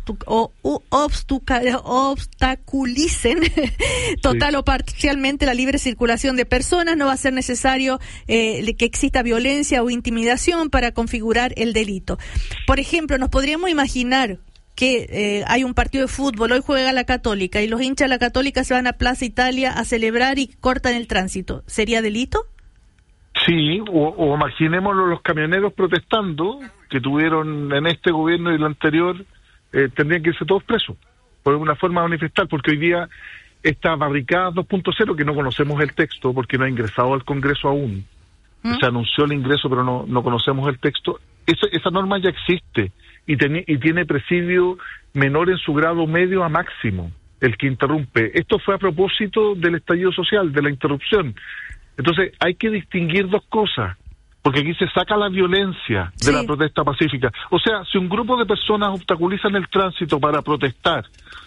obstaculicen total o parcialmente la libre circulación de personas. No va a ser necesario que exista violencia o intimidación para configurar el delito. Por ejemplo, nos podríamos imaginar que hay un partido de fútbol, hoy juega la Católica, y los hinchas de la Católica se van a Plaza Italia a celebrar y cortan el tránsito. ¿Sería delito? Sí, o imaginémoslo, los camioneros protestando, que tuvieron en este gobierno y el anterior, tendrían que irse todos presos, por una forma de manifestar, porque hoy día esta barricada 2.0, que no conocemos el texto, porque no ha ingresado al Congreso aún, se anunció el ingreso, pero no conocemos el texto, esa norma ya existe, y tiene presidio menor en su grado medio a máximo, el que interrumpe. Esto fue a propósito del estallido social, de la interrupción. Entonces hay que distinguir dos cosas, porque aquí se saca la violencia de la protesta pacífica. O sea, si un grupo de personas obstaculizan el tránsito para protestar,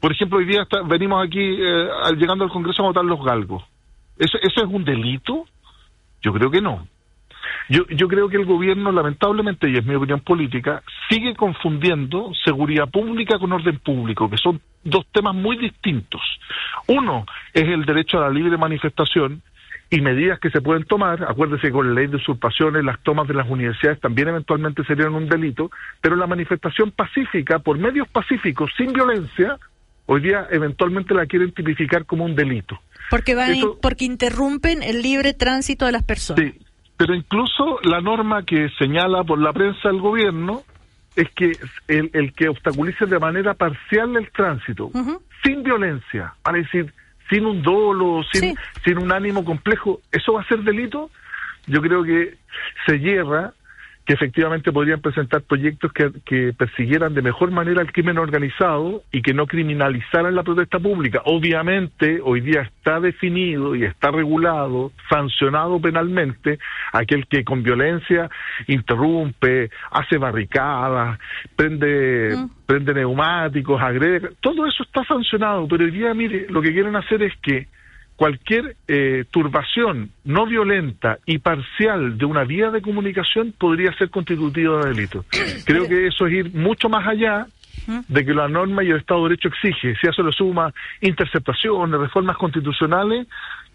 Por ejemplo, hoy día venimos aquí, llegando al Congreso a votar los galgos. ¿Eso es un delito? Yo creo que no. Yo creo que el gobierno, lamentablemente, y es mi opinión política, sigue confundiendo seguridad pública con orden público, que son dos temas muy distintos. Uno es el derecho a la libre manifestación y medidas que se pueden tomar. Acuérdese que con la ley de usurpaciones, las tomas de las universidades también eventualmente serían un delito, pero la manifestación pacífica, por medios pacíficos, sin violencia, hoy día eventualmente la quieren tipificar como un delito. Porque interrumpen el libre tránsito de las personas. Sí, pero incluso la norma que señala por la prensa el gobierno es que el que obstaculice de manera parcial el tránsito, sin violencia, para decir, sin un dolo, sin un ánimo complejo, ¿eso va a ser delito? Yo creo que se hierra, que efectivamente podrían presentar proyectos que persiguieran de mejor manera el crimen organizado y que no criminalizaran la protesta pública. Obviamente, hoy día está definido y está regulado, sancionado penalmente, aquel que con violencia interrumpe, hace barricadas, prende neumáticos, agrede. Todo eso está sancionado, pero hoy día, mire, lo que quieren hacer es que cualquier turbación no violenta y parcial de una vía de comunicación podría ser constitutiva de delito. Creo que eso es ir mucho más allá de que la norma y el Estado de Derecho exige. Si a eso le suma interceptaciones, reformas constitucionales,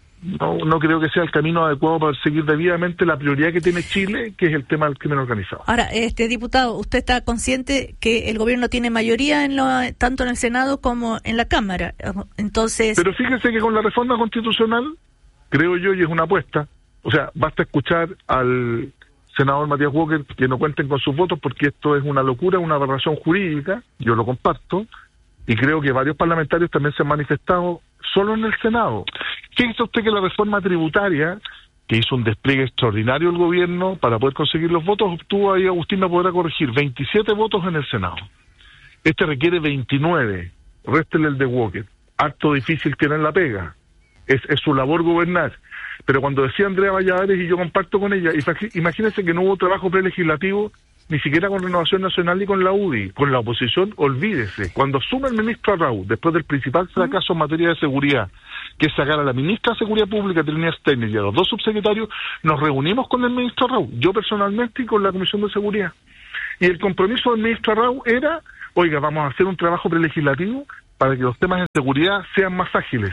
no creo que sea el camino adecuado para seguir debidamente la prioridad que tiene Chile, que es el tema del crimen organizado. Ahora, diputado, ¿usted está consciente que el gobierno tiene mayoría tanto en el Senado como en la Cámara? Entonces... Pero fíjese que con la reforma constitucional, creo yo, y es una apuesta, o sea, basta escuchar al senador Matías Walker que no cuenten con sus votos, porque esto es una locura, una aberración jurídica, yo lo comparto, y creo que varios parlamentarios también se han manifestado solo en el Senado. Fíjese usted que la reforma tributaria, que hizo un despliegue extraordinario el gobierno para poder conseguir los votos, obtuvo, ahí Agustín me podrá corregir, 27 votos en el Senado. Este requiere 29, réstele el de Walker. Acto difícil tienen la pega. Es su labor gobernar. Pero cuando decía Andrea Valladares, y yo comparto con ella, imagínense que no hubo trabajo prelegislativo ni siquiera con Renovación Nacional ni con la UDI. Con la oposición, olvídese. Cuando asume el ministro Arrau, después del principal fracaso en materia de seguridad, que es sacar a la ministra de Seguridad Pública, Trinidad Steiner, y a los dos subsecretarios, nos reunimos con el ministro Arrau, yo personalmente y con la Comisión de Seguridad. Y el compromiso del ministro Arrau era, oiga, vamos a hacer un trabajo prelegislativo para que los temas de seguridad sean más ágiles.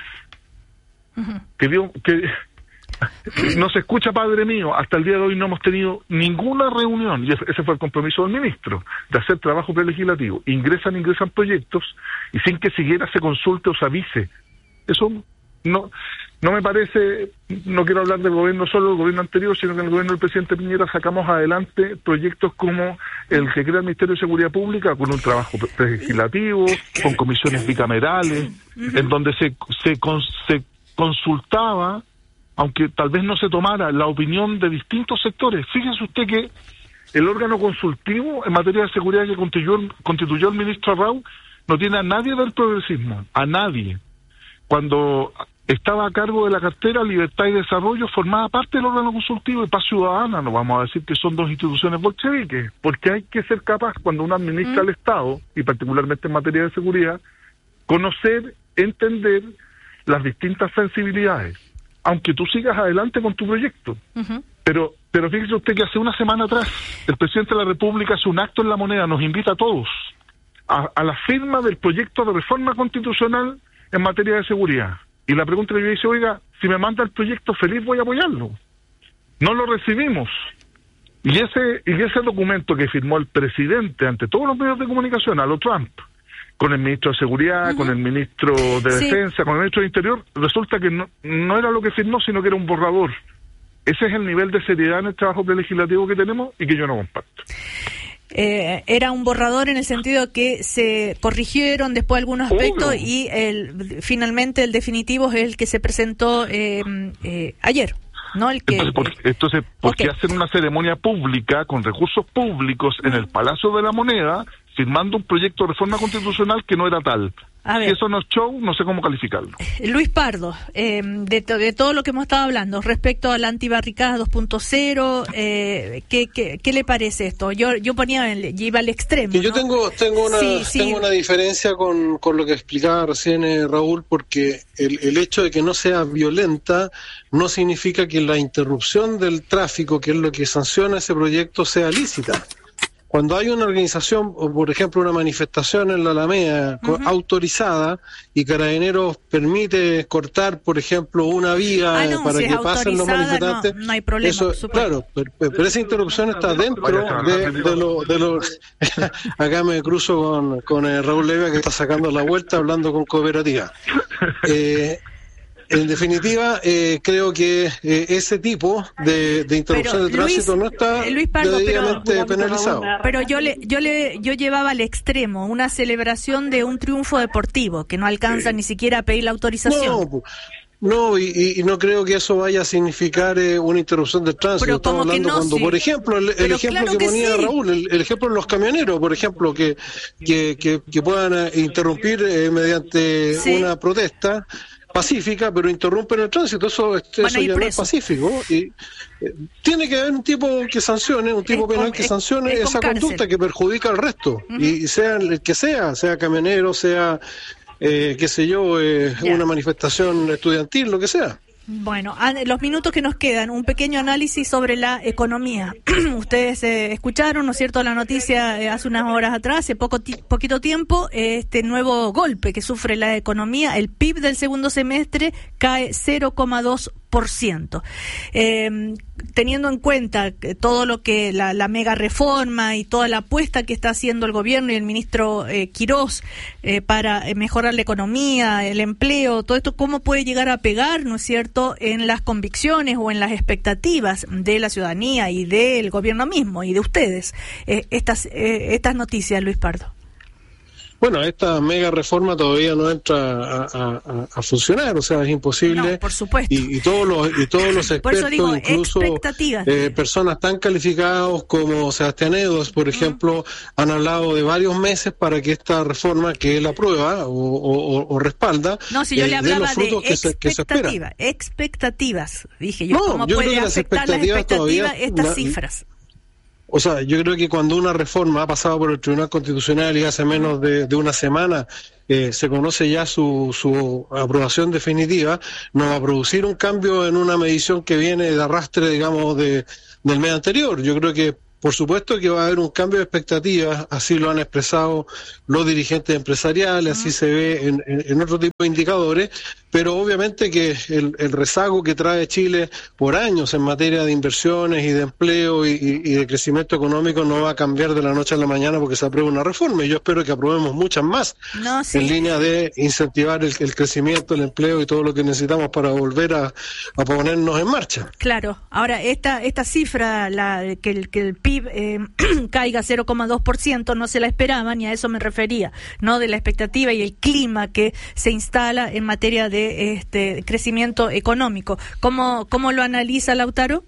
Que no se escucha, padre mío, hasta el día de hoy no hemos tenido ninguna reunión, y ese fue el compromiso del ministro, de hacer trabajo prelegislativo. Ingresan proyectos, y sin que siquiera se consulte o se avise. Eso no me parece. No quiero hablar del gobierno solo, del gobierno anterior, sino que en el gobierno del presidente Piñera sacamos adelante proyectos como el que crea el Ministerio de Seguridad Pública, con un trabajo legislativo, con comisiones bicamerales, en donde se consultaba, aunque tal vez no se tomara, la opinión de distintos sectores. Fíjese usted que el órgano consultivo en materia de seguridad que constituyó el ministro Arrau no tiene a nadie del progresismo, a nadie. Cuando estaba a cargo de la cartera Libertad y Desarrollo, formaba parte del órgano consultivo, y Paz Ciudadana, no vamos a decir que son dos instituciones bolcheviques, porque hay que ser capaz, cuando uno administra el Estado, y particularmente en materia de seguridad, conocer, entender las distintas sensibilidades, aunque tú sigas adelante con tu proyecto. Pero fíjese usted que hace una semana atrás, el presidente de la República hace un acto en La Moneda, nos invita a todos a la firma del proyecto de reforma constitucional en materia de seguridad. Y la pregunta que yo hice, oiga, si me manda el proyecto, feliz voy a apoyarlo. No lo recibimos. Y ese documento que firmó el presidente ante todos los medios de comunicación, a lo Trump, con el ministro de Seguridad, con el ministro de Defensa, con el ministro de Interior, resulta que no era lo que firmó, sino que era un borrador. Ese es el nivel de seriedad en el trabajo prelegislativo que tenemos y que yo no comparto. Era un borrador en el sentido que se corrigieron después algunos aspectos y finalmente el definitivo es el que se presentó ayer, ¿no? Entonces, ¿por qué hacer una ceremonia pública con recursos públicos en el Palacio de la Moneda firmando un proyecto de reforma constitucional que no era tal? Si eso no es show, no sé cómo calificarlo. Luis Pardo, de todo lo que hemos estado hablando respecto a la antibarricada 2.0, ¿qué le parece esto? Yo iba al extremo. Yo tengo una diferencia con lo que explicaba recién Raúl, porque el hecho de que no sea violenta no significa que la interrupción del tráfico, que es lo que sanciona ese proyecto, sea lícita. Cuando hay una organización, o por ejemplo una manifestación en la Alameda autorizada y Carabineros permite cortar, por ejemplo, una vía para que pasen los manifestantes, no hay problema. Eso, claro, pero esa interrupción está dentro de lo acá me cruzo con Raúl Levia, que está sacando la vuelta hablando con Cooperativa. En definitiva, creo que ese tipo de interrupción de tránsito no está debidamente penalizado. Pero yo llevaba al extremo una celebración de un triunfo deportivo que no alcanza ni siquiera a pedir la autorización. No, y no creo que eso vaya a significar una interrupción del tránsito. Estamos hablando cuando, por ejemplo, el ejemplo que ponía Raúl, el ejemplo de los camioneros, por ejemplo, que puedan interrumpir mediante una protesta pacífica, pero interrumpen el tránsito, eso ya no es pacífico, y tiene que haber un tipo que sancione, un tipo penal que sancione esa conducta que perjudica al resto, y sea el que sea camionero, sea una manifestación estudiantil, lo que sea. Bueno, los minutos que nos quedan, un pequeño análisis sobre la economía. Ustedes escucharon, ¿no es cierto?, la noticia hace unas horas atrás, hace poquito tiempo, este nuevo golpe que sufre la economía. El PIB del segundo semestre cae 0,2%. Teniendo en cuenta todo lo que la mega reforma y toda la apuesta que está haciendo el gobierno y el ministro Quirós para mejorar la economía, el empleo, todo esto, ¿cómo puede llegar a pegar, ¿no es cierto?, en las convicciones o en las expectativas de la ciudadanía y del gobierno mismo y de ustedes estas noticias, Luis Pardo? Bueno, esta mega reforma todavía no entra a funcionar, o sea, es imposible. No, por supuesto. Y todos los expertos, incluso personas tan calificados como Sebastián Edos, por ejemplo, han hablado de varios meses para que esta reforma, que él aprueba o respalda, no, si yo le hablaba de expectativas, dije yo, ¿cómo puede afectar las expectativas estas cifras? O sea, yo creo que cuando una reforma ha pasado por el Tribunal Constitucional y hace menos de una semana se conoce ya su aprobación definitiva, no va a producir un cambio en una medición que viene de arrastre, digamos, del mes anterior. Yo creo que por supuesto que va a haber un cambio de expectativas, así lo han expresado los dirigentes empresariales, así se ve en otro tipo de indicadores, pero obviamente que el rezago que trae Chile por años en materia de inversiones y de empleo y de crecimiento económico no va a cambiar de la noche a la mañana porque se apruebe una reforma, y yo espero que aprobemos muchas más en línea de incentivar el crecimiento, el empleo y todo lo que necesitamos para volver a ponernos en marcha. Claro, ahora esta cifra, que el PIB caiga 0,2%, no se la esperaban, y a eso me refería, ¿no?, de la expectativa y el clima que se instala en materia de crecimiento económico. ¿Cómo lo analiza Lautaro?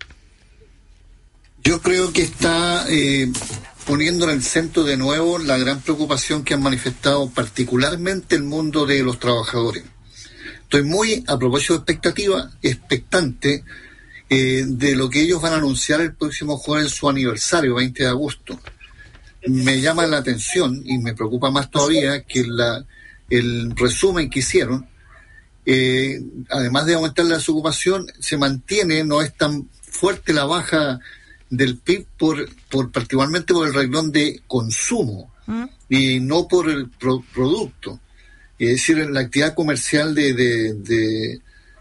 Yo creo que está poniendo en el centro de nuevo la gran preocupación que han manifestado particularmente el mundo de los trabajadores. Estoy muy, a propósito de expectativa, expectante de lo que ellos van a anunciar el próximo jueves, su aniversario, 20 de agosto. Me llama la atención y me preocupa más todavía que el resumen que hicieron, además de aumentar la desocupación, se mantiene, no es tan fuerte la baja del PIB particularmente por el renglón de consumo y no por el producto. Es decir, la actividad comercial del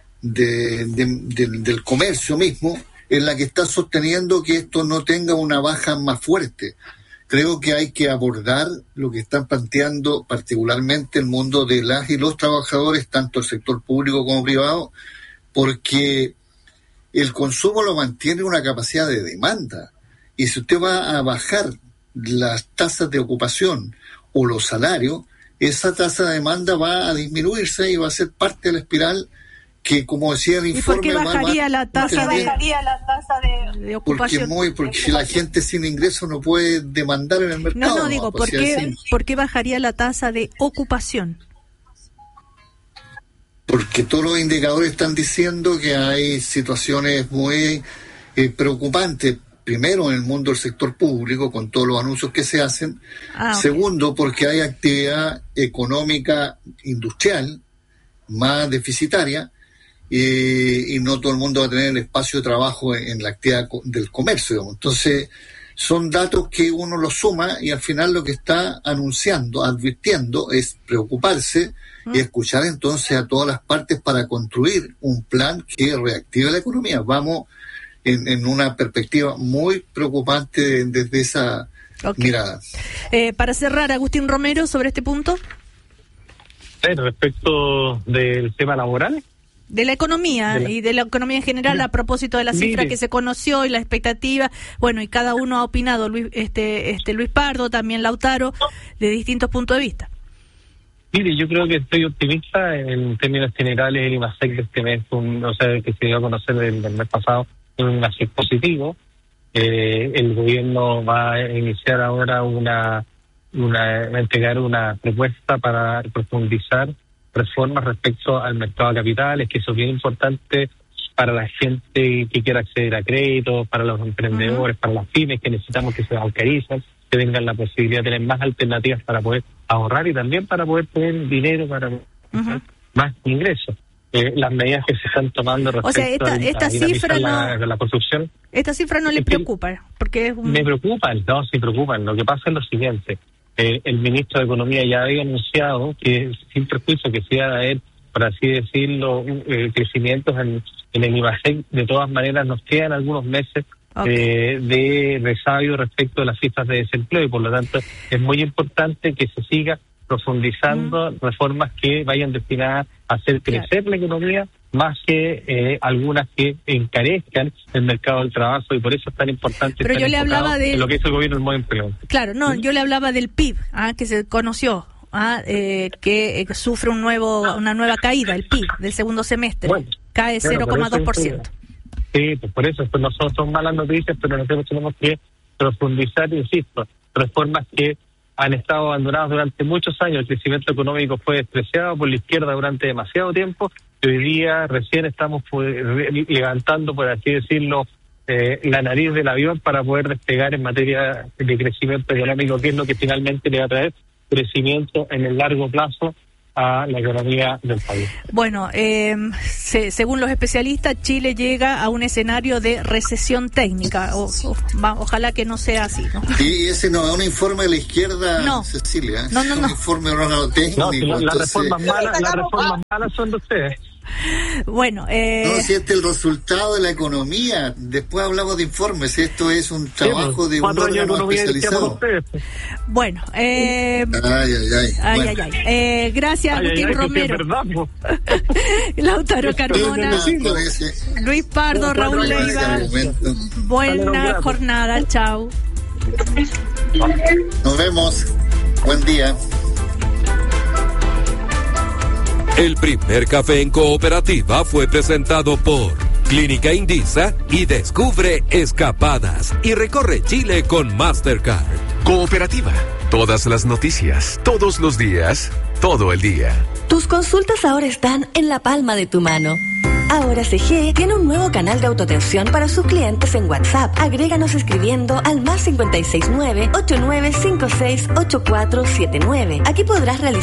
comercio mismo es la que está sosteniendo que esto no tenga una baja más fuerte. Creo que hay que abordar lo que están planteando particularmente el mundo de las y los trabajadores, tanto el sector público como privado, porque el consumo lo mantiene una capacidad de demanda. Y si usted va a bajar las tasas de ocupación o los salarios, esa tasa de demanda va a disminuirse y va a ser parte de la espiral que, como decía el informe... ¿Y por qué bajaría la tasa de ocupación? Porque la gente sin ingresos no puede demandar en el mercado. No, digo, ¿por qué bajaría la tasa de ocupación? porque todos los indicadores están diciendo que hay situaciones muy preocupantes. Primero, en el mundo del sector público, con todos los anuncios que se hacen. Okay. Segundo, porque hay actividad económica industrial más deficitaria y no todo el mundo va a tener el espacio de trabajo en la actividad del comercio, digamos. Entonces, son datos que uno los suma y al final lo que está advirtiendo es preocuparse y escuchar entonces a todas las partes para construir un plan que reactive la economía. Vamos en una perspectiva muy preocupante desde esa mirada. Para cerrar, Agustín Romero, sobre este punto. Respecto del tema laboral. De la economía y de la economía en general, a propósito de la cifra que se conoció y la expectativa, bueno, y cada uno ha opinado, Luis Pardo, también Lautaro, de distintos puntos de vista. Mire, yo creo que estoy optimista en términos generales. El IMASEC de este mes, que se dio a conocer del mes pasado, un IMASEC positivo. El gobierno va a iniciar ahora va a entregar una propuesta para profundizar reformas respecto al mercado de capitales, que eso es bien importante para la gente que quiera acceder a créditos, para los emprendedores, para las pymes que necesitamos que se bancaricen, que tengan la posibilidad de tener más alternativas para poder ahorrar y también para poder tener dinero para más ingresos. Las medidas que se están tomando respecto a esta cifra la construcción. Esta cifra no le preocupa, porque es Me preocupan, sí preocupan. Lo que pasa es lo siguiente. El ministro de Economía ya había anunciado que, sin perjuicio que se iba a haber, por así decirlo, crecimientos en el IMASEC. De todas maneras, nos quedan algunos meses de resabio respecto a las cifras de desempleo y, por lo tanto, es muy importante que se siga profundizando reformas que vayan destinadas a hacer crecer la economía, más que algunas que encarezcan el mercado del trabajo, y por eso es tan importante. Pero yo le hablaba de lo que hizo el gobierno del modo empleo. Claro, yo le hablaba del PIB, que se conoció, que sufre una nueva caída, el PIB del segundo semestre, cae 0,2%. Sí, pues por eso no son malas noticias, pero nosotros tenemos que profundizar, insisto, reformas que han estado abandonadas durante muchos años. El crecimiento económico fue despreciado por la izquierda durante demasiado tiempo, y hoy día recién estamos levantando, por así decirlo, la nariz del avión para poder despegar en materia de crecimiento económico, que es lo que finalmente le va a traer crecimiento en el largo plazo a la economía del país. Bueno, según los especialistas, Chile llega a un escenario de recesión técnica. Ojalá que no sea así, ¿no? Y ese no es un informe de la izquierda, Cecilia. No. Es un informe técnico. No, las reformas malas son de ustedes. Bueno, no, si este es el resultado de la economía. Después hablamos de informes. Esto es un trabajo de un órgano especializado. Bueno, gracias, Agustín Romero. Lautaro Carmona, Luis Pardo, Raúl Leiva. Buena jornada, chao. Nos vemos. Buen día. El primer café en cooperativa fue presentado por Clínica Indisa y descubre escapadas y recorre Chile con Mastercard. Cooperativa. Todas las noticias, todos los días, todo el día. Tus consultas ahora están en la palma de tu mano. Ahora CG tiene un nuevo canal de autoatención para sus clientes en WhatsApp. Agréganos escribiendo al +569-8956-8479. Aquí podrás realizar